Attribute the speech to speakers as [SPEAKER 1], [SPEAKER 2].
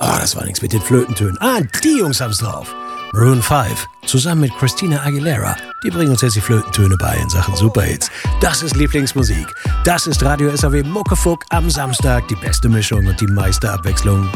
[SPEAKER 1] das war nichts mit den Flötentönen. Die Jungs haben's drauf. Maroon 5, zusammen mit Christina Aguilera. Die bringen uns jetzt die Flötentöne bei in Sachen Superhits. Das ist Lieblingsmusik. Das ist Radio SAW Muckefuck am Samstag. Die beste Mischung und die meiste Abwechslung.